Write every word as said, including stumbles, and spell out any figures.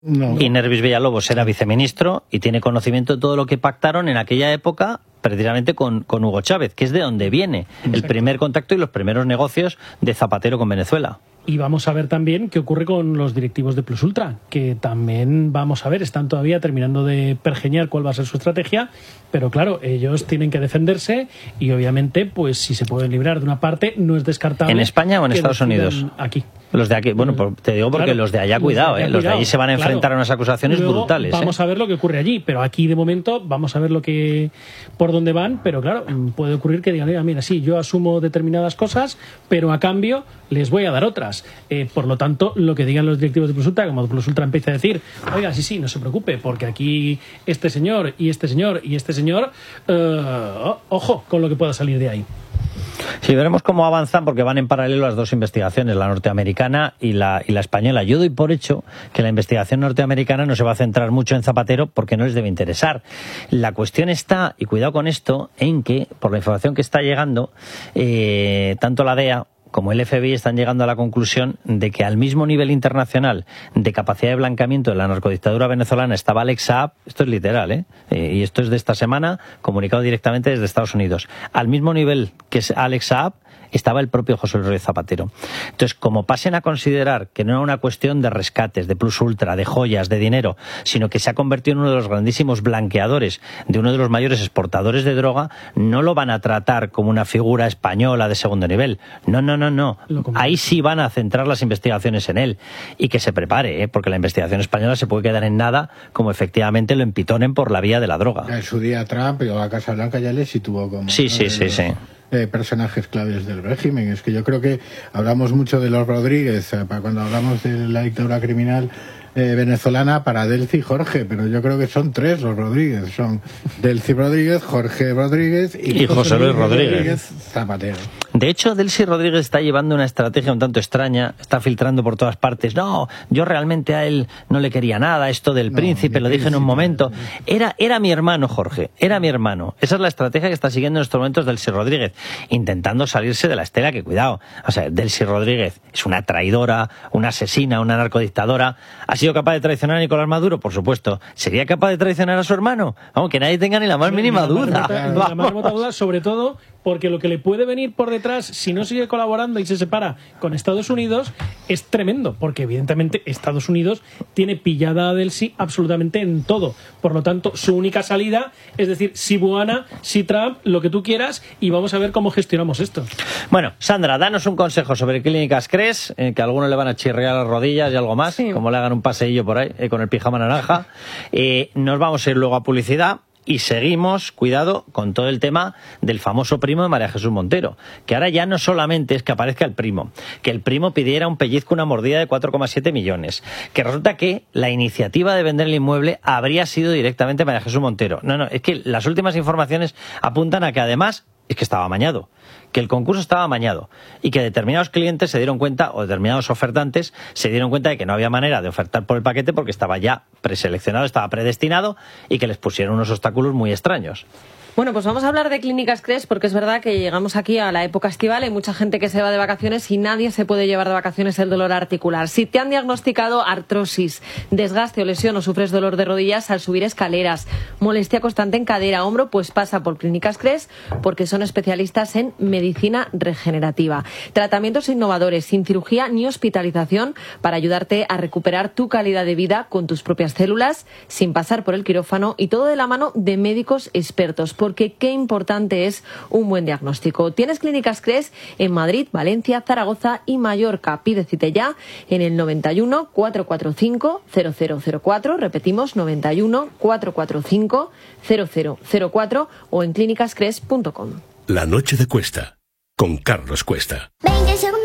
No. Y Nervis Villalobos era viceministro y tiene conocimiento de todo lo que pactaron en aquella época precisamente con, con Hugo Chávez, que es de donde viene Exacto. el primer contacto y los primeros negocios de Zapatero con Venezuela. Y vamos a ver también qué ocurre con los directivos de Plus Ultra, que también vamos a ver, están todavía terminando de pergeñar cuál va a ser su estrategia, pero claro, ellos tienen que defenderse y obviamente, pues si se pueden librar de una parte, no es descartable. ¿En España o en Estados Unidos? Aquí. Los de aquí, bueno, pues te digo porque claro, los de allá, cuidado, los de, allá, eh, los de allí se van a enfrentar claro. a unas acusaciones Luego, brutales. Vamos eh. a ver lo que ocurre allí, pero aquí de momento vamos a ver lo que por dónde van, pero claro, puede ocurrir que digan, mira, mira, sí, yo asumo determinadas cosas, pero a cambio les voy a dar otras. Eh, por lo tanto, lo que digan los directivos de Plus Ultra, como Plus Ultra empieza a decir, oiga, sí, sí, no se preocupe, porque aquí este señor y este señor y este señor, uh, ojo con lo que pueda salir de ahí. Sí, veremos cómo avanzan porque van en paralelo las dos investigaciones, la norteamericana y la, y la española. Yo doy por hecho que la investigación norteamericana no se va a centrar mucho en Zapatero porque no les debe interesar. La cuestión está, y cuidado con esto, en que, por la información que está llegando, eh, tanto la D E A como el F B I están llegando a la conclusión de que al mismo nivel internacional de capacidad de blanqueamiento de la narcodictadura venezolana estaba Alex Saab, esto es literal, ¿eh? Eh, y esto es de esta semana, comunicado directamente desde Estados Unidos, al mismo nivel que es Alex Saab estaba el propio José Luis Rodríguez Zapatero. Entonces, como pasen a considerar que no era una cuestión de rescates, de Plus Ultra, de joyas, de dinero, sino que se ha convertido en uno de los grandísimos blanqueadores, de uno de los mayores exportadores de droga, no lo van a tratar como una figura española de segundo nivel. No, no, no, no. Ahí sí van a centrar las investigaciones en él. Y que se prepare, ¿eh? Porque la investigación española se puede quedar en nada, como efectivamente lo empitonen por la vía de la droga. En su día Trump llegó a Casa Blanca y ya le situó como... Sí, sí, sí, sí. Eh, personajes claves del régimen. Es que yo creo que hablamos mucho de los Rodríguez, eh, para cuando hablamos de la dictadura criminal eh, venezolana, para Delcy y Jorge, pero yo creo que son tres los Rodríguez. Son Delcy Rodríguez, Jorge Rodríguez y, y José Luis Rodríguez. Rodríguez Zapatero. De hecho, Delcy Rodríguez está llevando una estrategia un tanto extraña, está filtrando por todas partes. No, yo realmente a él no le quería nada, esto del no, príncipe, lo dije en un momento. Era, era mi hermano, Jorge, era mi hermano. Esa es la estrategia que está siguiendo en estos momentos Delcy Rodríguez, intentando salirse de la estela, que cuidado. O sea, Delcy Rodríguez es una traidora, una asesina, una narcodictadora. ¿Ha sido capaz de traicionar a Nicolás Maduro? Por supuesto. ¿Sería capaz de traicionar a su hermano? Vamos, que nadie tenga ni la más mínima duda. Ni la más remota duda, sobre todo porque lo que le puede venir por detrás, si no sigue colaborando y se separa con Estados Unidos, es tremendo, porque evidentemente Estados Unidos tiene pillada a Delcy absolutamente en todo. Por lo tanto, su única salida es decir, si Buana, si Trump, lo que tú quieras, y vamos a ver cómo gestionamos esto. Bueno, Sandra, danos un consejo sobre Clínicas Cres, eh, que a algunos le van a chirriar las rodillas y algo más, sí. Como le hagan un paseillo por ahí, eh, con el pijama naranja. Eh, nos vamos a ir luego a publicidad. Y seguimos, cuidado, con todo el tema del famoso primo de María Jesús Montero, que ahora ya no solamente es que aparezca el primo, que el primo pidiera un pellizco, una mordida de cuatro coma siete millones, que resulta que la iniciativa de vender el inmueble habría sido directamente María Jesús Montero. No, no, es que las últimas informaciones apuntan a que además es que estaba amañado, que el concurso estaba amañado y que determinados clientes se dieron cuenta, o determinados ofertantes se dieron cuenta de que no había manera de ofertar por el paquete porque estaba ya preseleccionado, estaba predestinado, y que les pusieron unos obstáculos muy extraños. Bueno, pues vamos a hablar de Clínicas Cres, porque es verdad que llegamos aquí a la época estival, hay mucha gente que se va de vacaciones y nadie se puede llevar de vacaciones el dolor articular. Si te han diagnosticado artrosis, desgaste o lesión, o sufres dolor de rodillas al subir escaleras, molestia constante en cadera, hombro, pues pasa por Clínicas Cres, porque son especialistas en medicina regenerativa. Tratamientos innovadores, sin cirugía ni hospitalización, para ayudarte a recuperar tu calidad de vida con tus propias células, sin pasar por el quirófano, y todo de la mano de médicos expertos, porque qué importante es un buen diagnóstico. Tienes Clínicas Cres en Madrid, Valencia, Zaragoza y Mallorca. Pídecite ya en el noventa y uno, cuatrocientos cuarenta y cinco, cero cero cero cuatro, repetimos, noventa y uno, cuatrocientos cuarenta y cinco, cero cero cero cuatro, o en clínicas cres punto com. La noche de Cuesta, con Carlos Cuesta. veinte segundos.